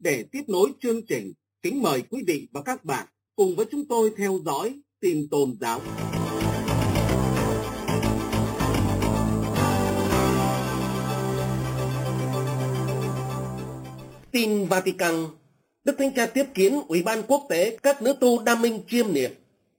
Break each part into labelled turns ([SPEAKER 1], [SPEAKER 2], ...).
[SPEAKER 1] Để tiếp nối chương trình, kính mời quý vị và các bạn cùng với chúng tôi theo dõi tin tôn giáo.
[SPEAKER 2] Tin Vatican, Đức Thánh Cha tiếp kiến Ủy ban Quốc tế các nữ tu đam minh chiêm niệm.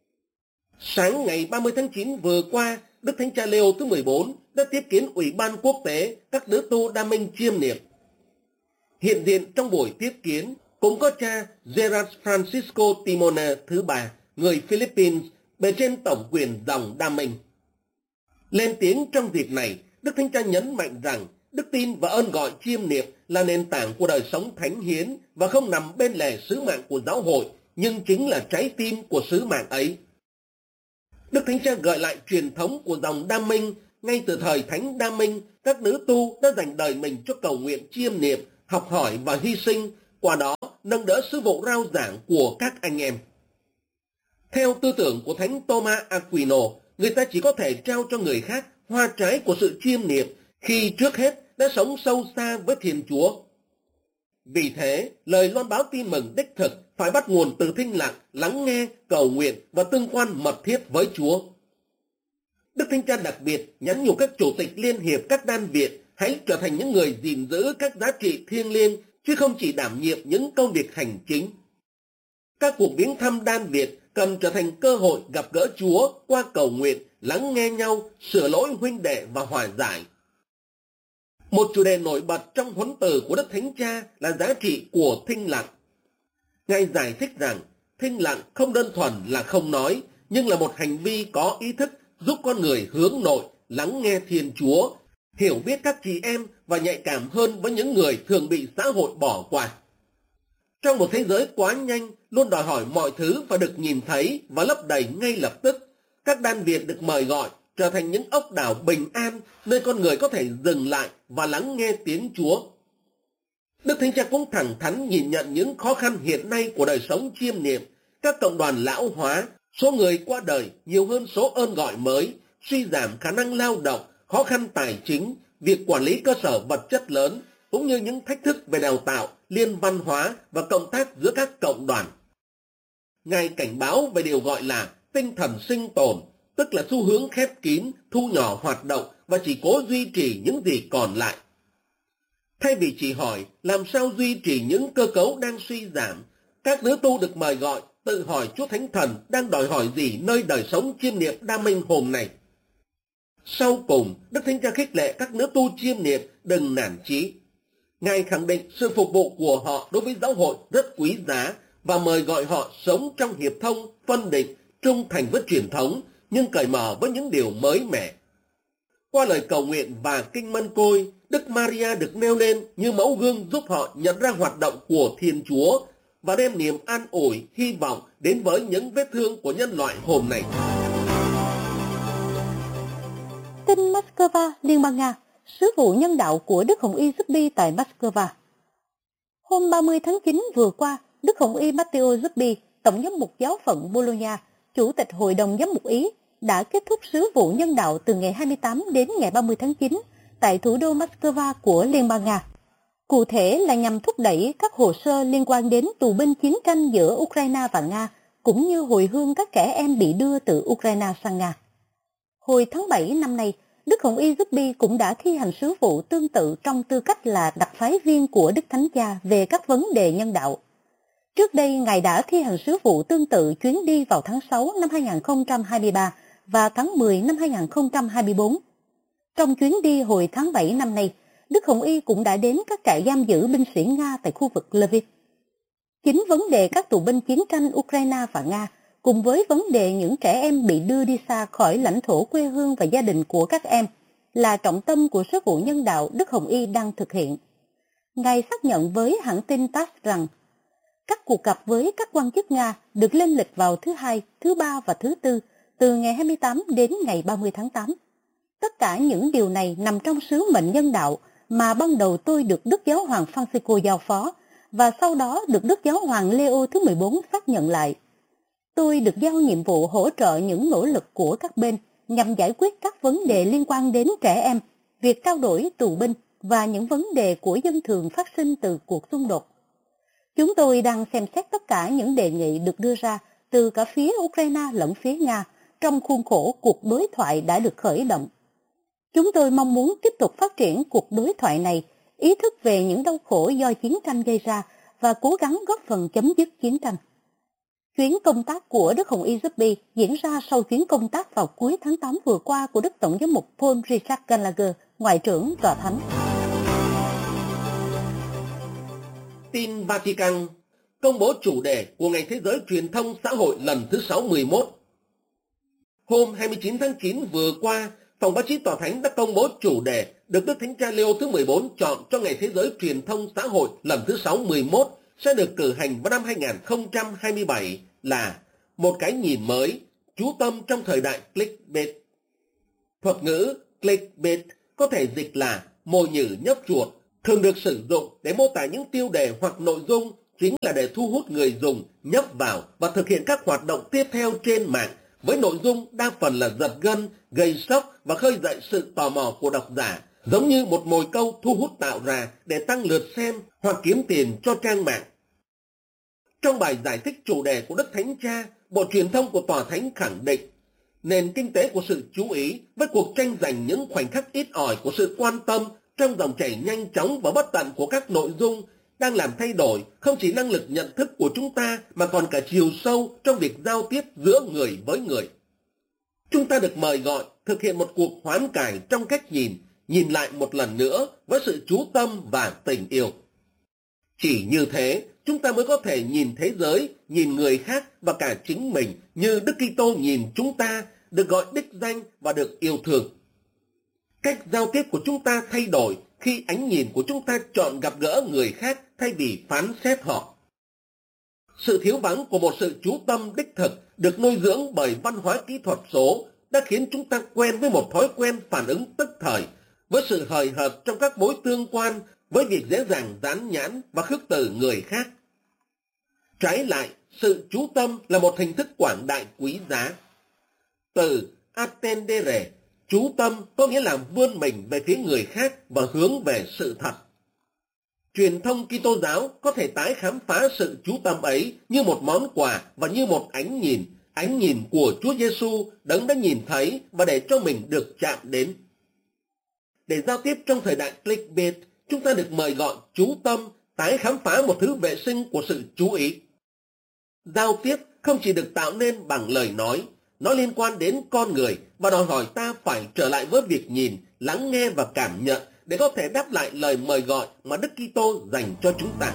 [SPEAKER 2] Sáng ngày 30 tháng 9 vừa qua, Đức Thánh Cha Leo thứ 14 đã tiếp kiến Ủy ban Quốc tế các nữ tu đam minh chiêm niệm. Hiện diện trong buổi tiếp kiến cũng có cha Gerard Francisco Timone thứ ba, người Philippines, bề trên tổng quyền dòng đam minh. Lên tiếng trong dịp này, Đức Thánh Cha nhấn mạnh rằng đức tin và ơn gọi chiêm niệm là nền tảng của đời sống thánh hiến và không nằm bên lề sứ mạng của giáo hội, nhưng chính là trái tim của sứ mạng ấy. Đức Thánh Cha gợi lại truyền thống của dòng đam minh. Ngay từ thời Thánh Đam Minh, các nữ tu đã dành đời mình cho cầu nguyện chiêm niệm, học hỏi và hy sinh, qua đó nâng đỡ sứ vụ rao giảng của các anh em. Theo tư tưởng của Thánh Thomas Aquino, người ta chỉ có thể trao cho người khác hoa trái của sự chiêm niệm khi trước hết đã sống sâu xa với Thiên Chúa. Vì thế, lời loan báo tin mừng đích thực phải bắt nguồn từ thinh lặng, lắng nghe, cầu nguyện và tương quan mật thiết với Chúa. Đức Thánh Cha đặc biệt nhắn nhủ các chủ tịch liên hiệp các đan viện hãy trở thành những người gìn giữ các giá trị thiêng liêng, chứ không chỉ đảm nhiệm những công việc hành chính. Các cuộc viếng thăm đan viện cần trở thành cơ hội gặp gỡ Chúa qua cầu nguyện, lắng nghe nhau, sửa lỗi huynh đệ và hòa giải. Một chủ đề nổi bật trong huấn từ của Đức Thánh Cha là giá trị của thinh lặng. Ngài giải thích rằng thinh lặng không đơn thuần là không nói, nhưng là một hành vi có ý thức giúp con người hướng nội, lắng nghe Thiên Chúa, hiểu biết các chị em và nhạy cảm hơn với những người thường bị xã hội bỏ qua. Trong một thế giới quá nhanh, luôn đòi hỏi mọi thứ phải được nhìn thấy và lấp đầy ngay lập tức, các đan viện được mời gọi trở thành những ốc đảo bình an, nơi con người có thể dừng lại và lắng nghe tiếng Chúa. Đức Thánh Cha cũng thẳng thắn nhìn nhận những khó khăn hiện nay của đời sống chiêm niệm, các cộng đoàn lão hóa, số người qua đời nhiều hơn số ơn gọi mới, suy giảm khả năng lao động, khó khăn tài chính, việc quản lý cơ sở vật chất lớn, cũng như những thách thức về đào tạo, liên văn hóa và cộng tác giữa các cộng đoàn. Ngài cảnh báo về điều gọi là tinh thần sinh tồn, tức là xu hướng khép kín, thu nhỏ hoạt động và chỉ cố duy trì những gì còn lại. Thay vì chỉ hỏi làm sao duy trì những cơ cấu đang suy giảm, các nữ tu được mời gọi tự hỏi Chúa Thánh Thần đang đòi hỏi gì nơi đời sống chiêm niệm đam minh hôm nay. Sau cùng, Đức Thánh Cha khích lệ các nữ tu chiêm niệm đừng nản chí. Ngài khẳng định sự phục vụ của họ đối với giáo hội rất quý giá và mời gọi họ sống trong hiệp thông, phân định, trung thành với truyền thống, nhưng cởi mở với những điều mới mẻ. Qua lời cầu nguyện và kinh mân côi, Đức Maria được nêu lên như mẫu gương giúp họ nhận ra hoạt động của Thiên Chúa và đem niềm an ủi, hy vọng đến với những vết thương của nhân loại hôm nay.
[SPEAKER 3] Tin Moscow, Liên bang Nga, sứ vụ nhân đạo của Đức Hồng Y Zuppi tại Moscow. Hôm 30 tháng 9 vừa qua, Đức Hồng Y Matteo Zuppi, Tổng giám mục giáo phận Bologna, Chủ tịch Hội đồng Giám mục Ý, đã kết thúc sứ vụ nhân đạo từ ngày 28 đến ngày 30 tháng 9 tại thủ đô Moscow của Liên bang Nga. Cụ thể là nhằm thúc đẩy các hồ sơ liên quan đến tù binh chiến tranh giữa Ukraine và Nga, cũng như hồi hương các trẻ em bị đưa từ Ukraine sang Nga. Hồi tháng 7 năm nay, Đức Hồng Y Zuppi cũng đã thi hành sứ vụ tương tự trong tư cách là đặc phái viên của Đức Thánh Cha về các vấn đề nhân đạo. Trước đây, Ngài đã thi hành sứ vụ tương tự chuyến đi vào tháng 6 năm 2023 và tháng 10 năm 2024. Trong chuyến đi hồi tháng 7 năm nay, Đức Hồng Y cũng đã đến các trại giam giữ binh sĩ Nga tại khu vực Lviv. Chính vấn đề các tù binh chiến tranh Ukraine và Nga, cùng với vấn đề những trẻ em bị đưa đi xa khỏi lãnh thổ quê hương và gia đình của các em, là trọng tâm của sứ vụ nhân đạo Đức Hồng Y đang thực hiện. Ngài xác nhận với hãng tin TASS rằng, các cuộc gặp với các quan chức Nga được lên lịch vào thứ Hai, thứ Ba và thứ Tư, từ ngày 28 đến ngày 30 tháng 8. Tất cả những điều này nằm trong sứ mệnh nhân đạo mà ban đầu tôi được Đức Giáo hoàng Francisco giao phó, và sau đó được Đức Giáo hoàng Leo thứ 14 xác nhận lại. Tôi được giao nhiệm vụ hỗ trợ những nỗ lực của các bên nhằm giải quyết các vấn đề liên quan đến trẻ em, việc trao đổi tù binh và những vấn đề của dân thường phát sinh từ cuộc xung đột. Chúng tôi đang xem xét tất cả những đề nghị được đưa ra từ cả phía Ukraine lẫn phía Nga trong khuôn khổ cuộc đối thoại đã được khởi động. Chúng tôi mong muốn tiếp tục phát triển cuộc đối thoại này, ý thức về những đau khổ do chiến tranh gây ra và cố gắng góp phần chấm dứt chiến tranh. Chuyến công tác của Đức Hồng Y Zuppi diễn ra sau chuyến công tác vào cuối tháng 8 vừa qua của Đức Tổng giám mục Paul Richard Gallagher, Ngoại trưởng Tòa Thánh.
[SPEAKER 2] Tin Vatican công bố chủ đề của Ngày Thế giới Truyền thông Xã hội lần thứ 61. Hôm 29 tháng 9 vừa qua, Phòng báo chí Tòa Thánh đã công bố chủ đề được Đức Thánh Cha Leo thứ 14 chọn cho Ngày Thế giới Truyền thông Xã hội lần thứ 61 sẽ được cử hành vào năm 2027 là một cái nhìn mới, chú tâm trong thời đại clickbait. Thuật ngữ clickbait có thể dịch là mồi nhử nhấp chuột, thường được sử dụng để mô tả những tiêu đề hoặc nội dung chính là để thu hút người dùng nhấp vào và thực hiện các hoạt động tiếp theo trên mạng với nội dung đa phần là giật gân, gây sốc và khơi dậy sự tò mò của độc giả, giống như một mồi câu thu hút tạo ra để tăng lượt xem hoặc kiếm tiền cho trang mạng. Trong bài giải thích chủ đề của Đức Thánh Cha, Bộ Truyền thông của Tòa Thánh khẳng định nền kinh tế của sự chú ý với cuộc tranh giành những khoảnh khắc ít ỏi của sự quan tâm trong dòng chảy nhanh chóng và bất tận của các nội dung đang làm thay đổi không chỉ năng lực nhận thức của chúng ta mà còn cả chiều sâu trong việc giao tiếp giữa người với người. Chúng ta được mời gọi thực hiện một cuộc hoán cải trong cách nhìn lại một lần nữa với sự chú tâm và tình yêu. Chỉ như thế, chúng ta mới có thể nhìn thế giới, nhìn người khác và cả chính mình như Đức Kitô nhìn chúng ta, được gọi đích danh và được yêu thương. Cách giao tiếp của chúng ta thay đổi khi ánh nhìn của chúng ta chọn gặp gỡ người khác thay vì phán xét họ. Sự thiếu vắng của một sự chú tâm đích thực được nuôi dưỡng bởi văn hóa kỹ thuật số đã khiến chúng ta quen với một thói quen phản ứng tức thời, với sự hời hợt trong các mối tương quan, với việc dễ dàng dán nhãn và khước từ người khác. Trái lại, sự chú tâm là một hình thức quảng đại quý giá. Từ attendere, chú tâm có nghĩa là vươn mình về phía người khác và hướng về sự thật. Truyền thông Kitô giáo có thể tái khám phá sự chú tâm ấy như một món quà và như một ánh nhìn của Chúa Giêsu đấng đã nhìn thấy và để cho mình được chạm đến. Để giao tiếp trong thời đại clickbait, chúng ta được mời gọi chú tâm, tái khám phá một thứ vệ sinh của sự chú ý. Giao tiếp không chỉ được tạo nên bằng lời nói, nó liên quan đến con người và đòi hỏi ta phải trở lại với việc nhìn, lắng nghe và cảm nhận để có thể đáp lại lời mời gọi mà Đức Kitô dành cho chúng ta.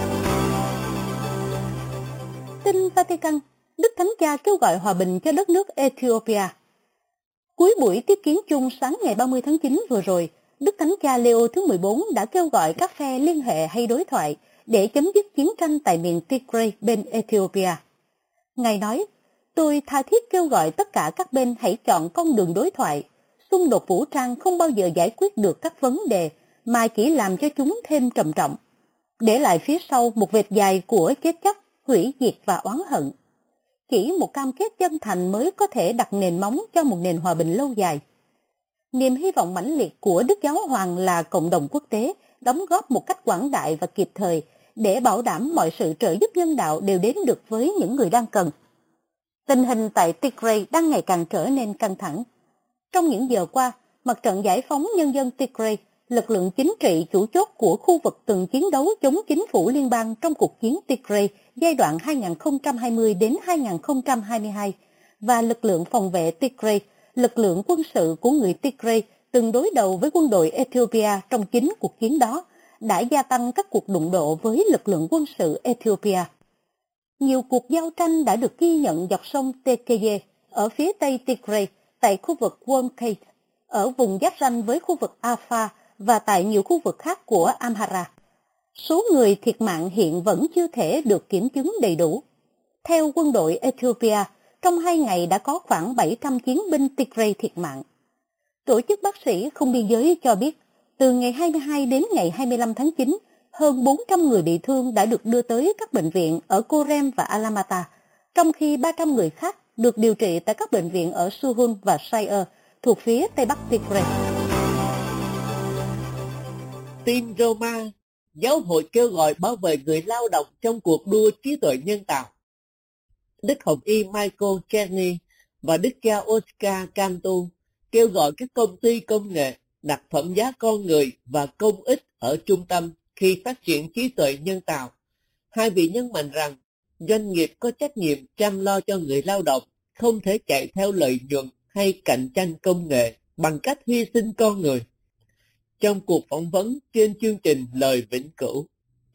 [SPEAKER 3] Tin Vatican, Đức Thánh Cha kêu gọi hòa bình cho đất nước Ethiopia. Cuối buổi tiếp kiến chung sáng ngày 30 tháng 9 vừa rồi, Đức Thánh Cha Leo thứ 14 đã kêu gọi các phe liên hệ hay đối thoại để chấm dứt chiến tranh tại miền Tigray bên Ethiopia. Ngài nói, tôi tha thiết kêu gọi tất cả các bên hãy chọn con đường đối thoại. Xung đột vũ trang không bao giờ giải quyết được các vấn đề mà chỉ làm cho chúng thêm trầm trọng, để lại phía sau một vệt dài của chết chóc, hủy diệt và oán hận. Chỉ một cam kết chân thành mới có thể đặt nền móng cho một nền hòa bình lâu dài. Niềm hy vọng mãnh liệt của Đức Giáo Hoàng là cộng đồng quốc tế đóng góp một cách quảng đại và kịp thời để bảo đảm mọi sự trợ giúp nhân đạo đều đến được với những người đang cần. Tình hình tại Tigray đang ngày càng trở nên căng thẳng. Trong những giờ qua, Mặt trận Giải phóng Nhân dân Tigray, lực lượng chính trị chủ chốt của khu vực từng chiến đấu chống chính phủ liên bang trong cuộc chiến Tigray giai đoạn 2020 đến 2022, và lực lượng phòng vệ Tigray, lực lượng quân sự của người Tigray từng đối đầu với quân đội Ethiopia trong chính cuộc chiến đó, đã gia tăng các cuộc đụng độ với lực lượng quân sự Ethiopia. Nhiều cuộc giao tranh đã được ghi nhận dọc sông Tekeye ở phía tây Tigray, tại khu vực Wolkate, ở vùng giáp ranh với khu vực Afar và tại nhiều khu vực khác của Amhara. Số người thiệt mạng hiện vẫn chưa thể được kiểm chứng đầy đủ. Theo quân đội Ethiopia, trong 2 ngày đã có khoảng 700 chiến binh Tigray thiệt mạng. Tổ chức Bác sĩ Không biên giới cho biết, từ ngày 22 đến ngày 25 tháng 9, hơn 400 người bị thương đã được đưa tới các bệnh viện ở Korem và Alamata, trong khi 300 người khác được điều trị tại các bệnh viện ở Suhun và Shire, thuộc phía Tây Bắc Tigray.
[SPEAKER 1] Tin Roma,
[SPEAKER 4] giáo hội kêu gọi bảo vệ người lao động trong cuộc đua trí tuệ nhân tạo. Đức Hồng Y Michael Cheney và Đức cha Oscar Cantu kêu gọi các công ty công nghệ đặt phẩm giá con người và công ích ở trung tâm khi phát triển trí tuệ nhân tạo. Hai vị nhấn mạnh rằng doanh nghiệp có trách nhiệm chăm lo cho người lao động, không thể chạy theo lợi nhuận hay cạnh tranh công nghệ bằng cách hy sinh con người. Trong cuộc phỏng vấn trên chương trình Lời Vĩnh Cửu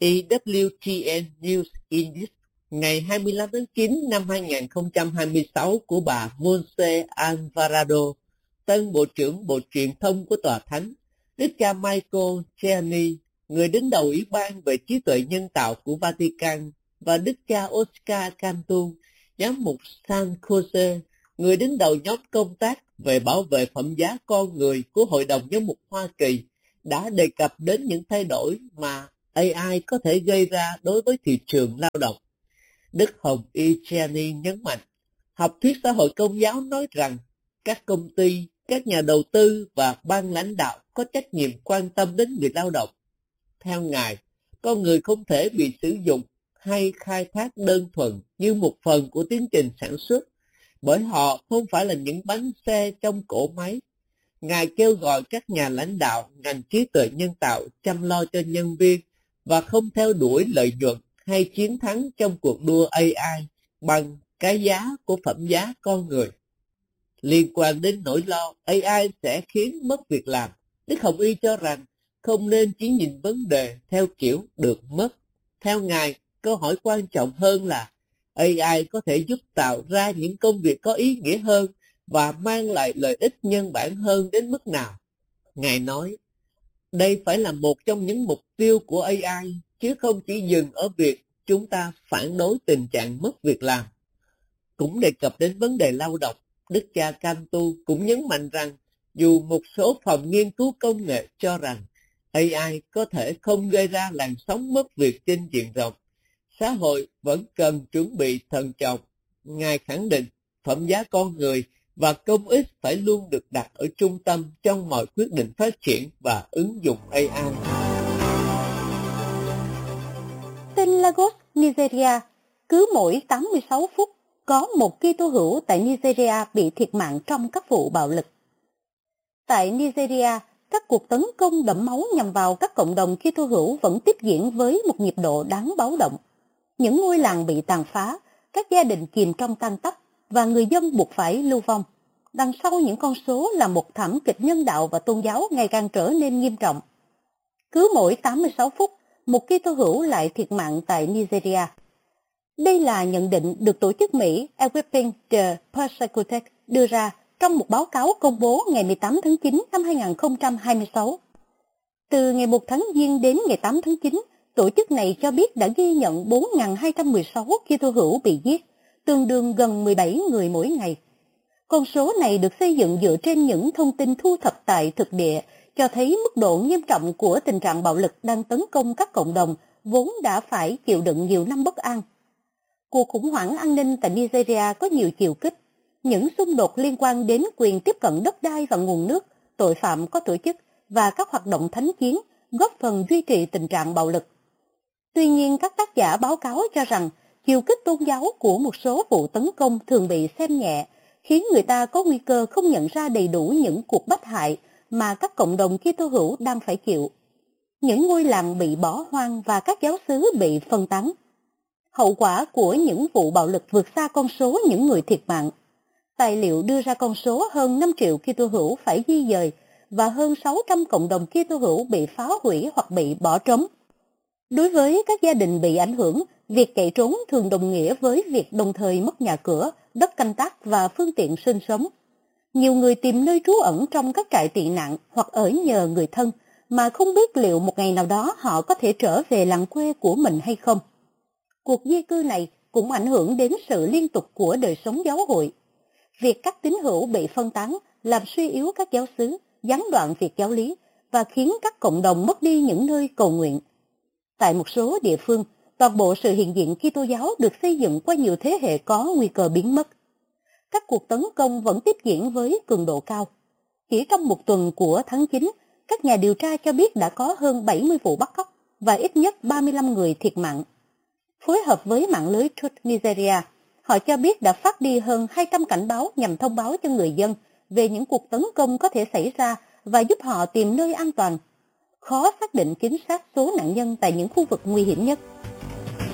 [SPEAKER 4] EWTN News Index ngày 25 tháng 9 năm 2026 của bà Monse Alvarado, tân Bộ trưởng Bộ Truyền thông của Tòa Thánh, Đức cha Michael Cheney, người đứng đầu Ủy ban về trí tuệ nhân tạo của Vatican, và Đức cha Oscar Cantu, giám mục San Jose, người đứng đầu nhóm công tác về bảo vệ phẩm giá con người của Hội đồng Giám mục Hoa Kỳ, đã đề cập đến những thay đổi mà AI có thể gây ra đối với thị trường lao động. Đức Hồng Y Cheney nhấn mạnh, học thuyết xã hội công giáo nói rằng các công ty, các nhà đầu tư và ban lãnh đạo có trách nhiệm quan tâm đến người lao động. Theo Ngài, con người không thể bị sử dụng hay khai thác đơn thuần như một phần của tiến trình sản xuất, bởi họ không phải là những bánh xe trong cỗ máy. Ngài kêu gọi các nhà lãnh đạo ngành trí tuệ nhân tạo chăm lo cho nhân viên và không theo đuổi lợi nhuận hay chiến thắng trong cuộc đua AI bằng cái giá của phẩm giá con người. Liên quan đến nỗi lo AI sẽ khiến mất việc làm, Đức Hồng Y cho rằng không nên chỉ nhìn vấn đề theo kiểu được mất. Theo Ngài, câu hỏi quan trọng hơn là AI có thể giúp tạo ra những công việc có ý nghĩa hơn và mang lại lợi ích nhân bản hơn đến mức nào. Ngài nói, đây phải là một trong những mục tiêu của AI, chứ không chỉ dừng ở việc chúng ta phản đối tình trạng mất việc làm. Cũng đề cập đến vấn đề lao động, Đức cha Cantu cũng nhấn mạnh rằng dù một số phòng nghiên cứu công nghệ cho rằng AI có thể không gây ra làn sóng mất việc trên diện rộng, xã hội vẫn cần chuẩn bị thận trọng. Ngài khẳng định phẩm giá con người và công ích phải luôn được đặt ở trung tâm trong mọi quyết định phát triển và ứng dụng AI.
[SPEAKER 3] Tên Lagos, Nigeria, cứ mỗi 86 phút có một Kitô hữu tại Nigeria bị thiệt mạng trong các vụ bạo lực. Tại Nigeria, các cuộc tấn công đẫm máu nhằm vào các cộng đồng Kitô hữu vẫn tiếp diễn với một nhịp độ đáng báo động. Những ngôi làng bị tàn phá, các gia đình chìm trong tang tóc và người dân buộc phải lưu vong. Đằng sau những con số là một thảm kịch nhân đạo và tôn giáo ngày càng trở nên nghiêm trọng. Cứ mỗi 86 phút, một Kitô hữu lại thiệt mạng tại Nigeria. Đây là nhận định được tổ chức Mỹ Equipping the Persecuted đưa ra trong một báo cáo công bố ngày 18 tháng 9 năm 2026. Từ ngày 1 tháng Giêng đến ngày 8 tháng 9, tổ chức này cho biết đã ghi nhận 4.216 Kitô hữu bị giết, tương đương gần 17 người mỗi ngày. Con số này được xây dựng dựa trên những thông tin thu thập tại thực địa, cho thấy mức độ nghiêm trọng của tình trạng bạo lực đang tấn công các cộng đồng vốn đã phải chịu đựng nhiều năm bất an. Cuộc khủng hoảng an ninh tại Nigeria có nhiều chiều kích. Những xung đột liên quan đến quyền tiếp cận đất đai và nguồn nước, tội phạm có tổ chức và các hoạt động thánh chiến góp phần duy trì tình trạng bạo lực. Tuy nhiên, các tác giả báo cáo cho rằng chiều kích tôn giáo của một số vụ tấn công thường bị xem nhẹ, khiến người ta có nguy cơ không nhận ra đầy đủ những cuộc bách hại mà các cộng đồng Kitô hữu đang phải chịu. Những ngôi làng bị bỏ hoang và các giáo xứ bị phân tán. Hậu quả của những vụ bạo lực vượt xa con số những người thiệt mạng. Tài liệu đưa ra con số hơn 5 triệu Kitô hữu phải di dời và hơn 600 cộng đồng Kitô hữu bị phá hủy hoặc bị bỏ trống. Đối với các gia đình bị ảnh hưởng, việc chạy trốn thường đồng nghĩa với việc đồng thời mất nhà cửa, đất canh tác và phương tiện sinh sống. Nhiều người tìm nơi trú ẩn trong các trại tị nạn hoặc ở nhờ người thân mà không biết liệu một ngày nào đó họ có thể trở về làng quê của mình hay không. Cuộc di cư này cũng ảnh hưởng đến sự liên tục của đời sống giáo hội. Việc các tín hữu bị phân tán làm suy yếu các giáo xứ, gián đoạn việc giáo lý và khiến các cộng đồng mất đi những nơi cầu nguyện. Tại một số địa phương, toàn bộ sự hiện diện Kitô giáo được xây dựng qua nhiều thế hệ có nguy cơ biến mất. Các cuộc tấn công vẫn tiếp diễn với cường độ cao. Chỉ trong một tuần của tháng 9, các nhà điều tra cho biết đã có hơn 70 vụ bắt cóc, và ít nhất 35 người thiệt mạng. Phối hợp với mạng lưới Truth Nigeria, họ cho biết đã phát đi hơn 200 cảnh báo nhằm thông báo cho người dân về những cuộc tấn công có thể xảy ra và giúp họ tìm nơi an toàn. Khó xác định chính xác số nạn nhân tại những khu vực nguy hiểm nhất.